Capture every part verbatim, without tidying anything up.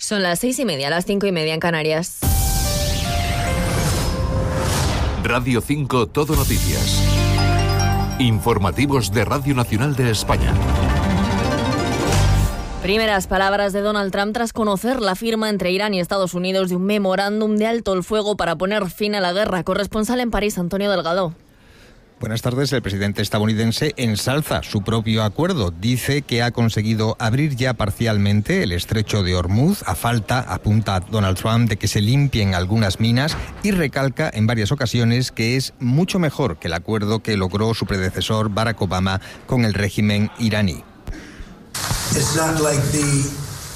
Son las seis y media, las cinco y media en Canarias. Radio cinco Todo Noticias. Informativos de Radio Nacional de España. Primeras palabras de Donald Trump tras conocer la firma entre Irán y Estados Unidos de un memorándum de alto el fuego para poner fin a la guerra. Corresponsal en París, Antonio Delgado. Buenas tardes. El presidente estadounidense ensalza su propio acuerdo. Dice que ha conseguido abrir ya parcialmente el estrecho de Hormuz, a falta, apunta Donald Trump, de que se limpien algunas minas, y recalca en varias ocasiones que es mucho mejor que el acuerdo que logró su predecesor Barack Obama con el régimen iraní. It's not like the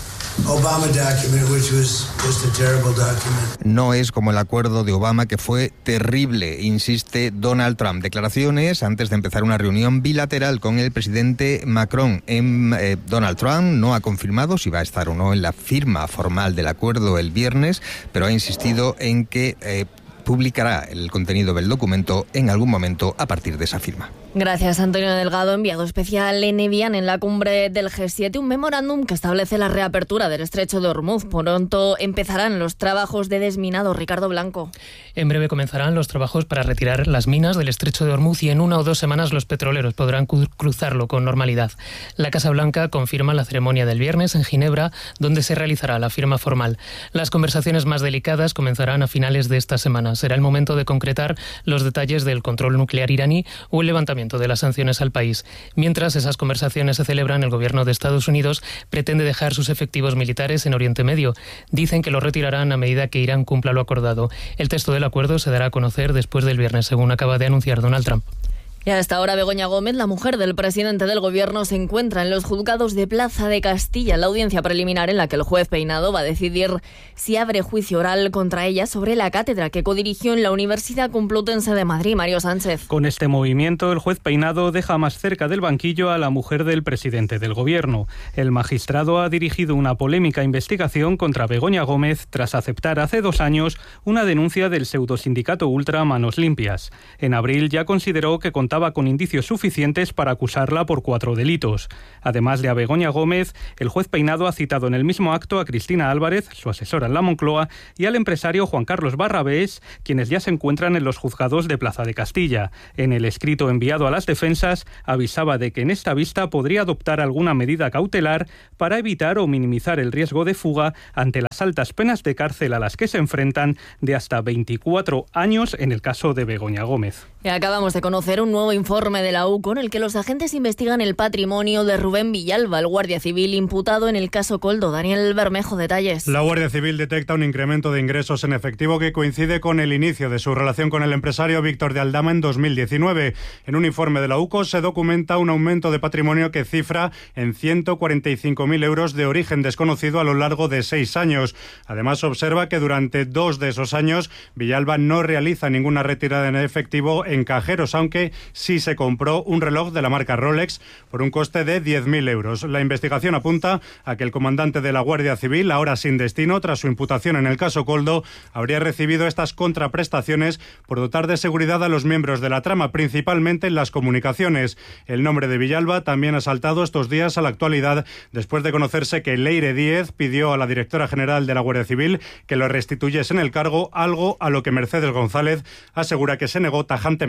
Obama document, which was just a terrible document. No es como el acuerdo de Obama, que fue terrible, insiste Donald Trump. Declaraciones antes de empezar una reunión bilateral con el presidente Macron. En, eh, Donald Trump no ha confirmado si va a estar o no en la firma formal del acuerdo el viernes, pero ha insistido en que eh, publicará el contenido del documento en algún momento a partir de esa firma. Gracias, Antonio Delgado. Enviado especial en Evian en la cumbre del G siete, un memorándum que establece la reapertura del estrecho de Hormuz. Pronto empezarán los trabajos de desminado. Ricardo Blanco. En breve comenzarán los trabajos para retirar las minas del estrecho de Hormuz y en una o dos semanas los petroleros podrán cruzarlo con normalidad. La Casa Blanca confirma la ceremonia del viernes en Ginebra, donde se realizará la firma formal. Las conversaciones más delicadas comenzarán a finales de esta semana. Será el momento de concretar los detalles del control nuclear iraní o el levantamiento de las sanciones al país. Mientras esas conversaciones se celebran, el gobierno de Estados Unidos pretende dejar sus efectivos militares en Oriente Medio. Dicen que lo retirarán a medida que Irán cumpla lo acordado. El texto del acuerdo se dará a conocer después del viernes, según acaba de anunciar Donald Trump. Y hasta ahora Begoña Gómez, la mujer del presidente del gobierno, se encuentra en los juzgados de Plaza de Castilla, en la audiencia preliminar en la que el juez Peinado va a decidir si abre juicio oral contra ella sobre la cátedra que codirigió en la Universidad Complutense de Madrid. Mario Sánchez. Con este movimiento, el juez Peinado deja más cerca del banquillo a la mujer del presidente del gobierno. El magistrado ha dirigido una polémica investigación contra Begoña Gómez tras aceptar hace dos años una denuncia del pseudosindicato Ultra Manos Limpias. En abril ya consideró que contaba con indicios suficientes para acusarla por cuatro delitos. Además de a Begoña Gómez, el juez Peinado ha citado en el mismo acto a Cristina Álvarez, su asesora en la Moncloa, y al empresario Juan Carlos Barrabés, quienes ya se encuentran en los juzgados de Plaza de Castilla. En el escrito enviado a las defensas, avisaba de que en esta vista podría adoptar alguna medida cautelar para evitar o minimizar el riesgo de fuga ante las altas penas de cárcel a las que se enfrentan, de hasta veinticuatro años en el caso de Begoña Gómez. Y acabamos de conocer un nuevo informe de la U C O en el que los agentes investigan el patrimonio de Rubén Villalba, el guardia civil imputado en el caso Koldo. Daniel Bermejo, detalles. La Guardia Civil detecta un incremento de ingresos en efectivo que coincide con el inicio de su relación con el empresario Víctor de Aldama en dos mil diecinueve. En un informe de la U C O se documenta un aumento de patrimonio que cifra en ciento cuarenta y cinco mil euros de origen desconocido a lo largo de seis años. Además, observa que durante dos de esos años Villalba no realiza ninguna retirada en efectivo en cajeros, aunque sí se compró un reloj de la marca Rolex por un coste de diez mil euros. La investigación apunta a que el comandante de la Guardia Civil, ahora sin destino tras su imputación en el caso Koldo, habría recibido estas contraprestaciones por dotar de seguridad a los miembros de la trama, principalmente en las comunicaciones. El nombre de Villalba también ha saltado estos días a la actualidad después de conocerse que Leire Díez pidió a la directora general de la Guardia Civil que lo restituyese en el cargo, algo a lo que Mercedes González asegura que se negó tajantemente.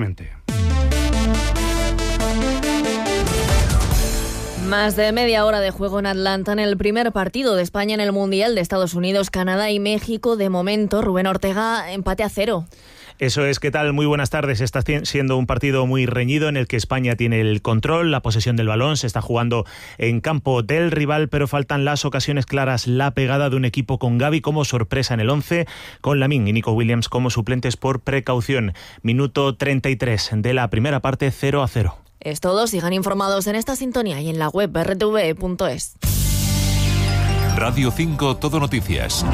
Más de media hora de juego en Atlanta en el primer partido de España en el Mundial de Estados Unidos, Canadá y México. De momento, Rubén Ortega, empate a cero. Eso es, ¿qué tal? Muy buenas tardes. Está siendo un partido muy reñido en el que España tiene el control, la posesión del balón, se está jugando en campo del rival, pero faltan las ocasiones claras, la pegada de un equipo con Gavi como sorpresa en el once, con Lamine y Nico Williams como suplentes por precaución. Minuto treinta y tres de la primera parte, cero a cero. Es todo, sigan informados en esta sintonía y en la web erre te ve punto es. Radio cinco Todo Noticias.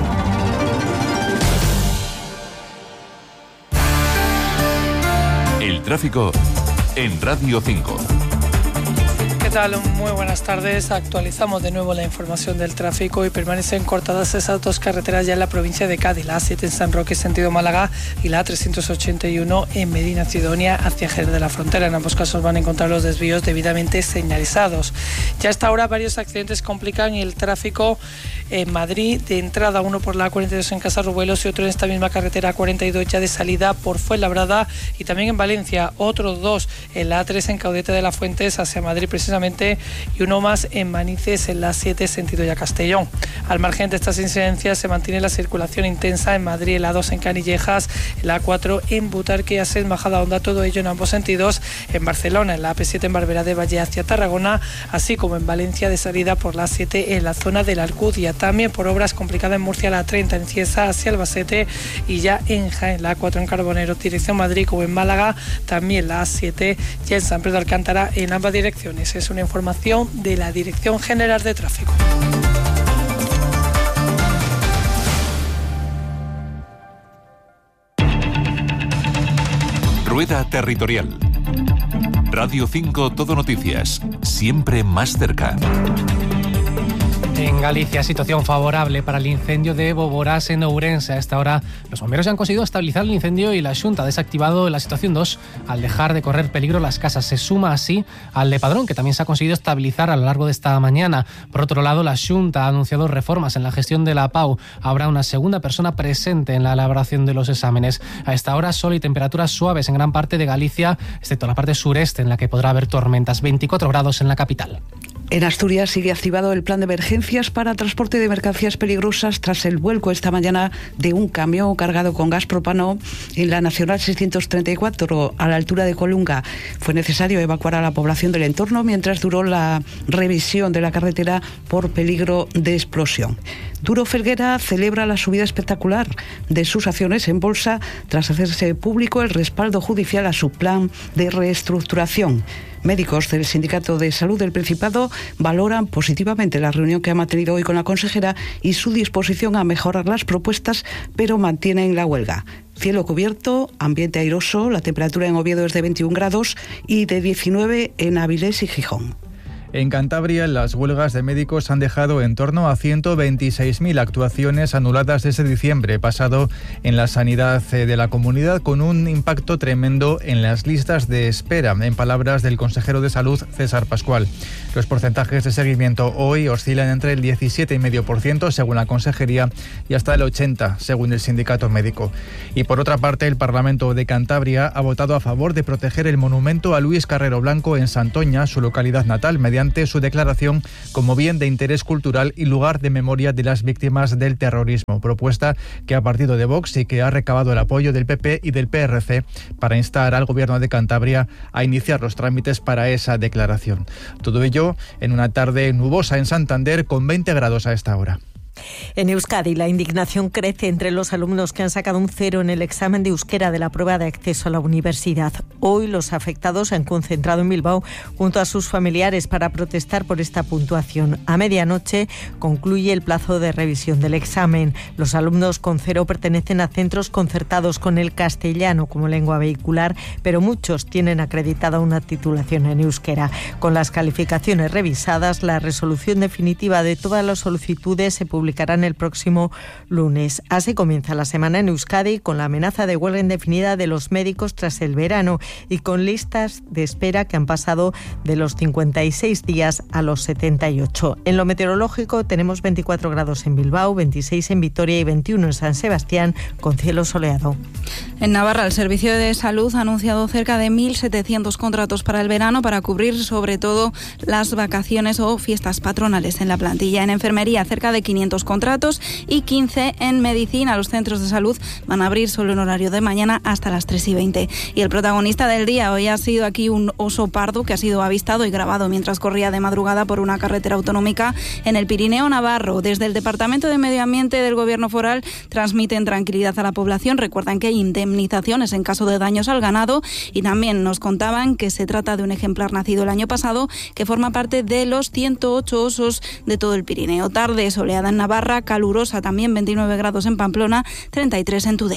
El tráfico en Radio cinco. ¿Qué tal? Muy buenas tardes. Actualizamos de nuevo la información del tráfico y permanecen cortadas esas dos carreteras ya en la provincia de Cádiz, la A siete en San Roque sentido Málaga y la A trescientos ochenta y uno en Medina Sidonia hacia Jerez de la Frontera. En ambos casos van a encontrar los desvíos debidamente señalizados. Ya hasta ahora varios accidentes complican el tráfico en Madrid, de entrada uno por la A cuarenta y dos en Casarrubelos y otro en esta misma carretera A cuarenta y dos ya de salida por Fuenlabrada, y también en Valencia otros dos en la A tres en Caudete de la Fuentes hacia Madrid precisamente, y uno más en Manices en la A siete sentido ya Castellón. Al margen de estas incidencias se mantiene la circulación intensa en Madrid, en la A dos en Canillejas, en la A cuatro en Butarque y Asens, Majada Honda, todo ello en ambos sentidos, en Barcelona, en la A P siete en Barberá de Valle hacia Tarragona, así como en Valencia de salida por la A siete en la zona de la Alcudia. También por obras complicadas en Murcia, la A treinta en Cieza hacia Albacete, y ya en Jaén, la A cuatro en Carbonero dirección Madrid, como en Málaga, también la A siete ya en San Pedro de Alcántara en ambas direcciones. Es una información de la Dirección General de Tráfico. Rueda Territorial. Radio cinco Todo Noticias, siempre más cerca. En Galicia, situación favorable para el incendio de Boborás en Ourense. A esta hora, los bomberos ya han conseguido estabilizar el incendio y la Xunta ha desactivado la situación dos al dejar de correr peligro las casas. Se suma así al de Padrón, que también se ha conseguido estabilizar a lo largo de esta mañana. Por otro lado, la Xunta ha anunciado reformas en la gestión de la P A U. Habrá una segunda persona presente en la elaboración de los exámenes. A esta hora, sol y temperaturas suaves en gran parte de Galicia, excepto la parte sureste, en la que podrá haber tormentas. veinticuatro grados en la capital. En Asturias sigue activado el plan de emergencias para transporte de mercancías peligrosas tras el vuelco esta mañana de un camión cargado con gas propano en la Nacional seiscientos treinta y cuatro a la altura de Colunga. Fue necesario evacuar a la población del entorno mientras duró la revisión de la carretera por peligro de explosión. Duro Felguera celebra la subida espectacular de sus acciones en bolsa tras hacerse público el respaldo judicial a su plan de reestructuración. Médicos del Sindicato de Salud del Principado valoran positivamente la reunión que ha mantenido hoy con la consejera y su disposición a mejorar las propuestas, pero mantienen la huelga. Cielo cubierto, ambiente airoso, la temperatura en Oviedo es de veintiún grados y de diecinueve en Avilés y Gijón. En Cantabria, las huelgas de médicos han dejado en torno a ciento veintiséis mil actuaciones anuladas desde diciembre pasado en la sanidad de la comunidad, con un impacto tremendo en las listas de espera, en palabras del consejero de Salud, César Pascual. Los porcentajes de seguimiento hoy oscilan entre el diecisiete coma cinco por ciento según la consejería y hasta el ochenta por ciento según el sindicato médico. Y por otra parte, el Parlamento de Cantabria ha votado a favor de proteger el monumento a Luis Carrero Blanco en Santoña, su localidad natal, mediante su declaración como bien de interés cultural y lugar de memoria de las víctimas del terrorismo, propuesta que ha partido de Vox y que ha recabado el apoyo del P P y del P R C para instar al Gobierno de Cantabria a iniciar los trámites para esa declaración. Todo ello en una tarde nubosa en Santander con veinte grados a esta hora. En Euskadi, la indignación crece entre los alumnos que han sacado un cero en el examen de euskera de la prueba de acceso a la universidad. Hoy los afectados se han concentrado en Bilbao junto a sus familiares para protestar por esta puntuación. A medianoche concluye el plazo de revisión del examen. Los alumnos con cero pertenecen a centros concertados con el castellano como lengua vehicular, pero muchos tienen acreditada una titulación en euskera. Con las calificaciones revisadas, la resolución definitiva de todas las solicitudes se publicarán el próximo lunes. Así comienza la semana en Euskadi, con la amenaza de huelga indefinida de los médicos tras el verano y con listas de espera que han pasado de los cincuenta y seis días a los setenta y ocho. En lo meteorológico tenemos veinticuatro grados en Bilbao, veintiséis en Vitoria y veintiuno en San Sebastián, con cielo soleado. En Navarra, el Servicio de Salud ha anunciado cerca de mil setecientos contratos para el verano para cubrir sobre todo las vacaciones o fiestas patronales en la plantilla. En enfermería, cerca de quinientos contratos y quince en medicina. Los centros de salud van a abrir solo en horario de mañana hasta las tres y veinte. Y el protagonista del día hoy ha sido aquí un oso pardo que ha sido avistado y grabado mientras corría de madrugada por una carretera autonómica en el Pirineo Navarro. Desde el Departamento de Medio Ambiente del Gobierno Foral transmiten tranquilidad a la población. Recuerdan que hay indemnizaciones en caso de daños al ganado y también nos contaban que se trata de un ejemplar nacido el año pasado que forma parte de los ciento ocho osos de todo el Pirineo. Tarde soleada en Navarra, calurosa también, veintinueve grados en Pamplona, treinta y tres en Tudela.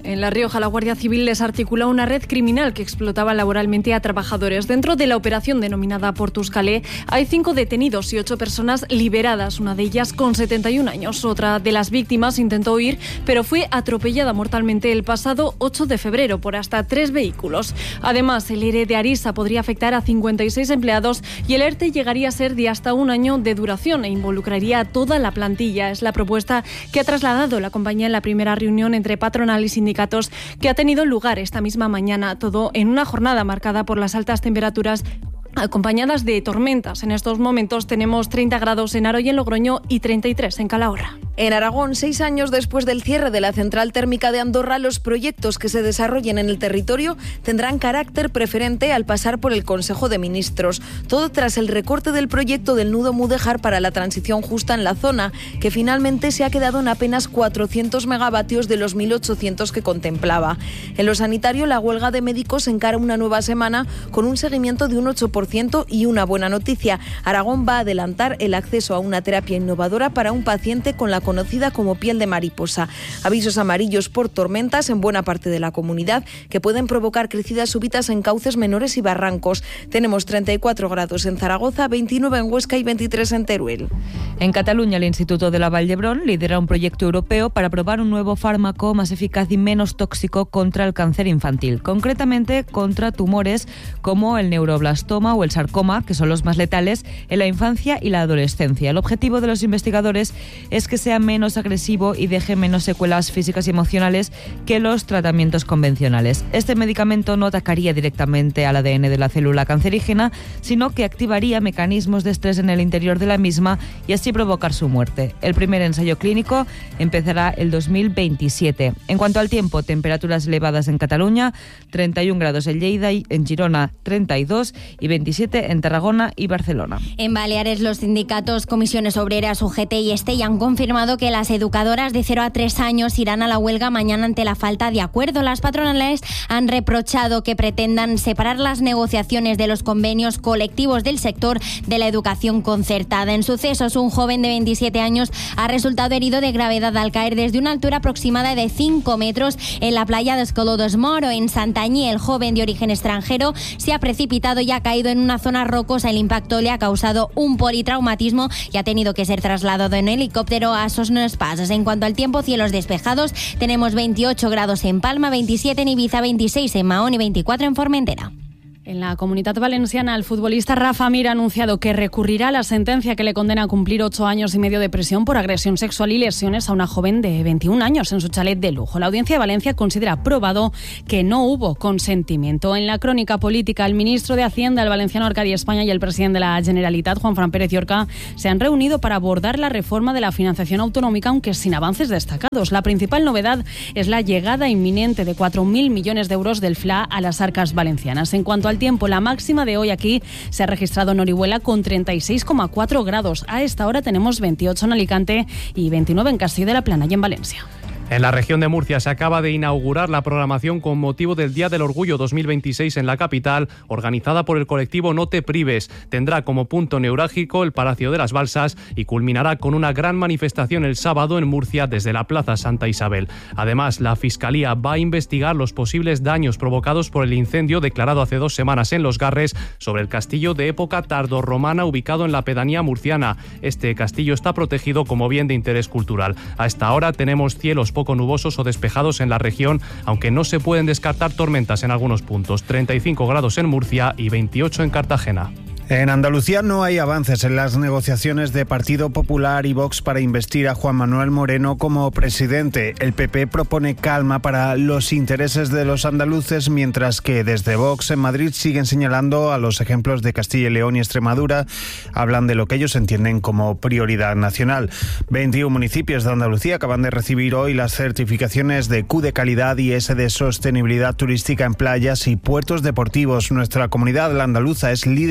En La Rioja, la Guardia Civil desarticuló una red criminal que explotaba laboralmente a trabajadores. Dentro de la operación denominada Portus Calais hay cinco detenidos y ocho personas liberadas, una de ellas con setenta y un años. Otra de las víctimas intentó huir, pero fue atropellada mortalmente el pasado ocho de febrero por hasta tres vehículos. Además, el ERE de Arisa podría afectar a cincuenta y seis empleados y el ERTE llegaría a ser de hasta un año de duración e involucraría a toda la plantilla. Es la propuesta que ha trasladado la compañía en la primera reunión entre patronal y sindicatos que ha tenido lugar esta misma mañana, todo en una jornada marcada por las altas temperaturas acompañadas de tormentas. En estos momentos tenemos treinta grados en Aro y en Logroño y treinta y tres en Calahorra. En Aragón, seis años después del cierre de la central térmica de Andorra, los proyectos que se desarrollen en el territorio tendrán carácter preferente al pasar por el Consejo de Ministros. Todo tras el recorte del proyecto del nudo Mudéjar para la transición justa en la zona, que finalmente se ha quedado en apenas cuatrocientos megavatios de los mil ochocientos que contemplaba. En lo sanitario, la huelga de médicos encara una nueva semana con un seguimiento de un ocho por ciento y una buena noticia. Aragón va a adelantar el acceso a una terapia innovadora para un paciente con la conocida como piel de mariposa. Avisos amarillos por tormentas en buena parte de la comunidad que pueden provocar crecidas súbitas en cauces menores y barrancos. Tenemos treinta y cuatro grados en Zaragoza, veintinueve en Huesca y veintitrés en Teruel. En Cataluña, el Instituto de la Vall d'Hebron lidera un proyecto europeo para probar un nuevo fármaco más eficaz y menos tóxico contra el cáncer infantil, concretamente contra tumores como el neuroblastoma o el sarcoma, que son los más letales en la infancia y la adolescencia. El objetivo de los investigadores es que sea menos agresivo y deje menos secuelas físicas y emocionales que los tratamientos convencionales. Este medicamento no atacaría directamente al A D N de la célula cancerígena, sino que activaría mecanismos de estrés en el interior de la misma y así provocar su muerte. El primer ensayo clínico empezará el dos mil veintisiete. En cuanto al tiempo, temperaturas elevadas en Cataluña, treinta y un grados en Lleida y en Girona treinta y dos y veintisiete en Tarragona y Barcelona. En Baleares, los sindicatos Comisiones Obreras, U G T y Estey han confirmado que las educadoras de cero a tres años irán a la huelga mañana ante la falta de acuerdo. Las patronales han reprochado que pretendan separar las negociaciones de los convenios colectivos del sector de la educación concertada. En sucesos, un joven de veintisiete años ha resultado herido de gravedad al caer desde una altura aproximada de cinco metros en la playa de Escolodos Moro. En Santañí, el joven de origen extranjero se ha precipitado y ha caído en una zona rocosa. El impacto le ha causado un politraumatismo y ha tenido que ser trasladado en helicóptero a Sosnes Pasas. En cuanto al tiempo, cielos despejados, tenemos veintiocho grados en Palma, veintisiete en Ibiza, veintiséis en Mahón y veinticuatro en Formentera. En la Comunitat Valenciana, el futbolista Rafa Mir ha anunciado que recurrirá a la sentencia que le condena a cumplir ocho años y medio de prisión por agresión sexual y lesiones a una joven de veintiún años en su chalet de lujo. La Audiencia de Valencia considera probado que no hubo consentimiento. En la crónica política, el ministro de Hacienda, el valenciano Arcadi España, y el presidente de la Generalitat, Juanfran Pérez Llorca, se han reunido para abordar la reforma de la financiación autonómica, aunque sin avances destacados. La principal novedad es la llegada inminente de cuatro mil millones de euros del F L A a las arcas valencianas. En cuanto al tiempo, la máxima de hoy aquí se ha registrado en Orihuela con treinta y seis coma cuatro grados. A esta hora tenemos veintiocho en Alicante y veintinueve en Castillo de la Plana y en Valencia. En la región de Murcia se acaba de inaugurar la programación con motivo del Día del Orgullo dos mil veintiséis en la capital, organizada por el colectivo No Te Prives. Tendrá como punto neurálgico el Palacio de las Balsas y culminará con una gran manifestación el sábado en Murcia desde la Plaza Santa Isabel. Además, la Fiscalía va a investigar los posibles daños provocados por el incendio declarado hace dos semanas en Los Garres sobre el castillo de época tardorromana ubicado en la pedanía murciana. Este castillo está protegido como bien de interés cultural. A esta hora tenemos cielos poco nubosos o despejados en la región, aunque no se pueden descartar tormentas en algunos puntos. treinta y cinco grados en Murcia y veintiocho en Cartagena. En Andalucía no hay avances en las negociaciones de Partido Popular y Vox para investir a Juan Manuel Moreno como presidente. El P P propone calma para los intereses de los andaluces, mientras que desde Vox en Madrid siguen señalando a los ejemplos de Castilla y León y Extremadura. Hablan de lo que ellos entienden como prioridad nacional. veintiún municipios de Andalucía acaban de recibir hoy las certificaciones de Q de calidad y S de sostenibilidad turística en playas y puertos deportivos. Nuestra comunidad, la andaluza, es líder de toda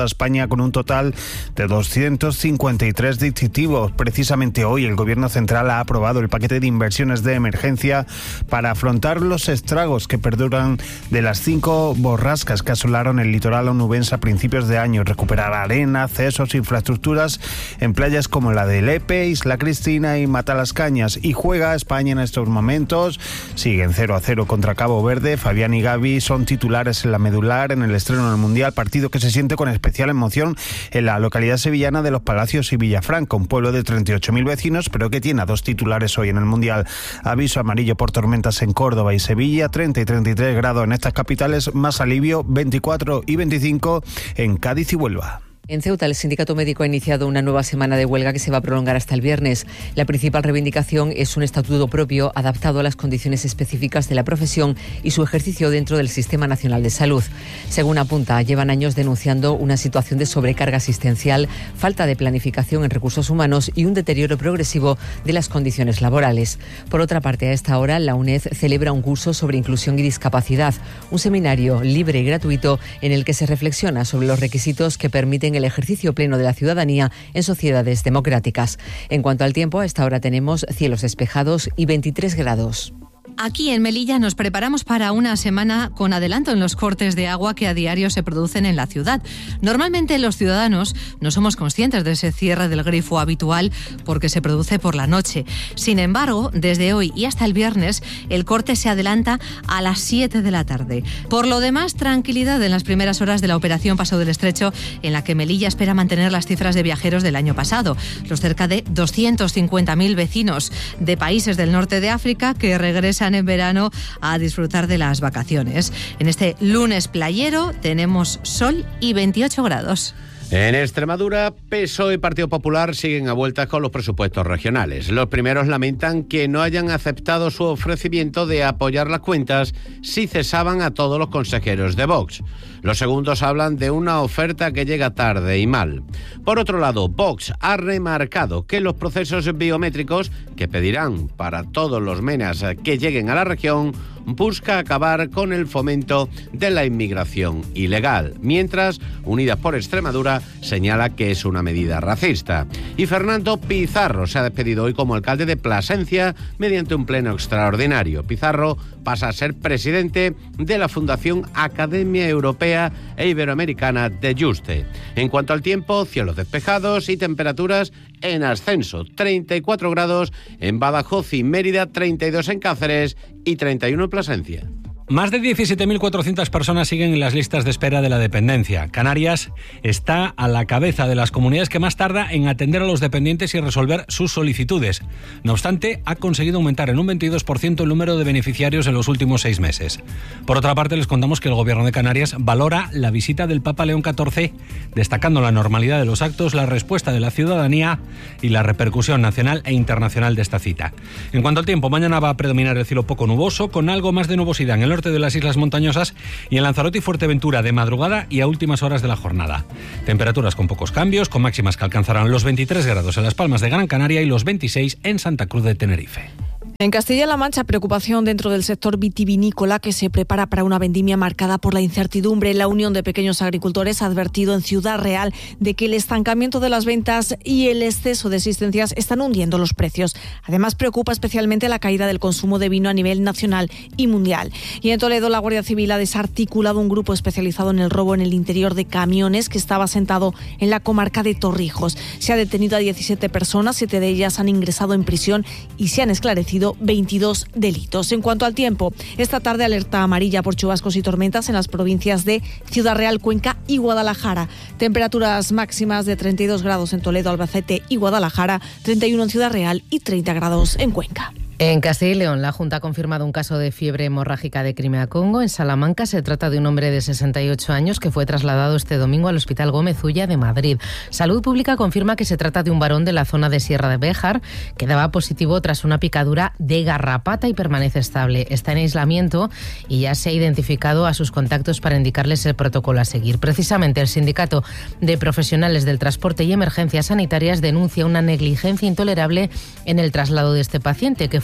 toda España con un total de doscientos cincuenta y tres dispositivos. Precisamente hoy el Gobierno Central ha aprobado el paquete de inversiones de emergencia para afrontar los estragos que perduran de las cinco borrascas que asolaron el litoral onubense a principios de año. Recuperar arena, accesos, infraestructuras en playas como la de Lepe, Isla Cristina y Matalascañas. Y juega España en estos momentos. Siguen cero a cero contra Cabo Verde. Fabián y Gavi son titulares en la medular en el estreno del Mundial, partido que se siente con especial emoción en la localidad sevillana de Los Palacios y Villafranca, un pueblo de treinta y ocho mil vecinos, pero que tiene a dos titulares hoy en el Mundial. Aviso amarillo por tormentas en Córdoba y Sevilla, treinta y treinta y tres grados en estas capitales, más alivio veinticuatro y veinticinco en Cádiz y Huelva. En Ceuta, el sindicato médico ha iniciado una nueva semana de huelga que se va a prolongar hasta el viernes. La principal reivindicación es un estatuto propio adaptado a las condiciones específicas de la profesión y su ejercicio dentro del Sistema Nacional de Salud. Según apunta, llevan años denunciando una situación de sobrecarga asistencial, falta de planificación en recursos humanos y un deterioro progresivo de las condiciones laborales. Por otra parte, a esta hora, la UNED celebra un curso sobre inclusión y discapacidad, un seminario libre y gratuito en el que se reflexiona sobre los requisitos que permiten el ejercicio pleno de la ciudadanía en sociedades democráticas. En cuanto al tiempo, a esta hora tenemos cielos despejados y veintitrés grados. Aquí en Melilla nos preparamos para una semana con adelanto en los cortes de agua que a diario se producen en la ciudad. Normalmente los ciudadanos no somos conscientes de ese cierre del grifo habitual porque se produce por la noche. Sin embargo, desde hoy y hasta el viernes, el corte se adelanta a las siete de la tarde. Por lo demás, tranquilidad en las primeras horas de la operación Paso del Estrecho, en la que Melilla espera mantener las cifras de viajeros del año pasado. Los cerca de doscientos cincuenta mil vecinos de países del norte de África que regresan en verano a disfrutar de las vacaciones. En este lunes playero tenemos sol y veintiocho grados. En Extremadura, P S O E y Partido Popular siguen a vueltas con los presupuestos regionales. Los primeros lamentan que no hayan aceptado su ofrecimiento de apoyar las cuentas si cesaban a todos los consejeros de Vox. Los segundos hablan de una oferta que llega tarde y mal. Por otro lado, Vox ha remarcado que los procesos biométricos que pedirán para todos los menas que lleguen a la región busca acabar con el fomento de la inmigración ilegal, mientras Unidas por Extremadura señala que es una medida racista. Y Fernando Pizarro se ha despedido hoy como alcalde de Plasencia mediante un pleno extraordinario. Pizarro pasa a ser presidente de la Fundación Academia Europea e Iberoamericana de Juste. En cuanto al tiempo, cielos despejados y temperaturas en ascenso. treinta y cuatro grados en Badajoz y Mérida, treinta y dos en Cáceres y treinta y uno en Plasencia. Más de diecisiete mil cuatrocientas personas siguen en las listas de espera de la dependencia. Canarias está a la cabeza de las comunidades que más tarda en atender a los dependientes y resolver sus solicitudes. No obstante, ha conseguido aumentar en un veintidós por ciento el número de beneficiarios en los últimos seis meses. Por otra parte, les contamos que el Gobierno de Canarias valora la visita del Papa León catorce, destacando la normalidad de los actos, la respuesta de la ciudadanía y la repercusión nacional e internacional de esta cita. En cuanto al tiempo, mañana va a predominar el cielo poco nuboso, con algo más de nubosidad en el norte de las islas montañosas y en Lanzarote y Fuerteventura de madrugada y a últimas horas de la jornada. Temperaturas con pocos cambios, con máximas que alcanzarán los veintitrés grados en Las Palmas de Gran Canaria y los veintiséis en Santa Cruz de Tenerife. En Castilla-La Mancha, preocupación dentro del sector vitivinícola que se prepara para una vendimia marcada por la incertidumbre. La Unión de Pequeños Agricultores ha advertido en Ciudad Real de que el estancamiento de las ventas y el exceso de existencias están hundiendo los precios. Además, preocupa especialmente la caída del consumo de vino a nivel nacional y mundial. Y en Toledo, la Guardia Civil ha desarticulado un grupo especializado en el robo en el interior de camiones que estaba asentado en la comarca de Torrijos. Se ha detenido a diecisiete personas, siete de ellas han ingresado en prisión y se han esclarecido veintidós delitos. En cuanto al tiempo, esta tarde alerta amarilla por chubascos y tormentas en las provincias de Ciudad Real, Cuenca y Guadalajara. Temperaturas máximas de treinta y dos grados en Toledo, Albacete y Guadalajara, treinta y uno en Ciudad Real y treinta grados en Cuenca. En Castilla y León, la Junta ha confirmado un caso de fiebre hemorrágica de Crimea-Congo. En Salamanca se trata de un hombre de sesenta y ocho años que fue trasladado este domingo al Hospital Gómez Ulla de Madrid. Salud Pública confirma que se trata de un varón de la zona de Sierra de Béjar que daba positivo tras una picadura de garrapata y permanece estable. Está en aislamiento y ya se ha identificado a sus contactos para indicarles el protocolo a seguir. Precisamente el Sindicato de Profesionales del Transporte y Emergencias Sanitarias denuncia una negligencia intolerable en el traslado de este paciente que fue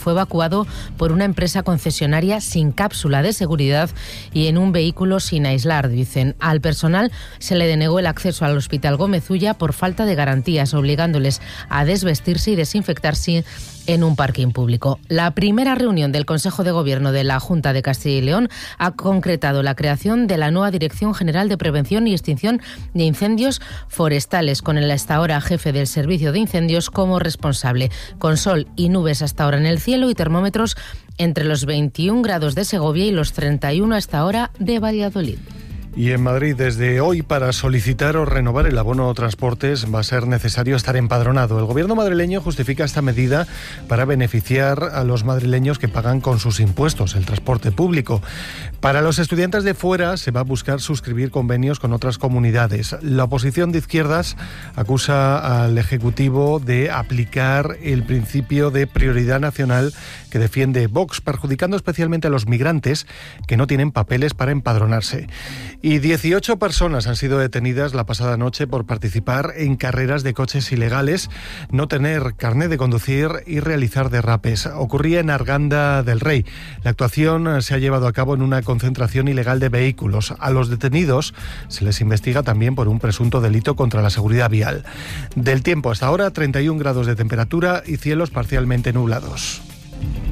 fue evacuado por una empresa concesionaria sin cápsula de seguridad y en un vehículo sin aislar, dicen. Al personal se le denegó el acceso al Hospital Gómez Ulla por falta de garantías, obligándoles a desvestirse y desinfectarse en un parking público. La primera reunión del Consejo de Gobierno de la Junta de Castilla y León ha concretado la creación de la nueva Dirección General de Prevención y Extinción de Incendios Forestales, con el hasta ahora jefe del Servicio de Incendios como responsable, con sol y nubes hasta ahora en el cielo y termómetros entre los veintiún grados de Segovia y los treinta y uno hasta ahora de Valladolid. Y en Madrid, desde hoy, para solicitar o renovar el abono transportes va a ser necesario estar empadronado. El gobierno madrileño justifica esta medida para beneficiar a los madrileños que pagan con sus impuestos el transporte público. Para los estudiantes de fuera se va a buscar suscribir convenios con otras comunidades. La oposición de izquierdas acusa al Ejecutivo de aplicar el principio de prioridad nacional que defiende Vox, perjudicando especialmente a los migrantes que no tienen papeles para empadronarse. Y dieciocho personas han sido detenidas la pasada noche por participar en carreras de coches ilegales, no tener carnet de conducir y realizar derrapes. Ocurría en Arganda del Rey. La actuación se ha llevado a cabo en una concentración ilegal de vehículos. A los detenidos se les investiga también por un presunto delito contra la seguridad vial. Del tiempo hasta ahora, treinta y un grados de temperatura y cielos parcialmente nublados.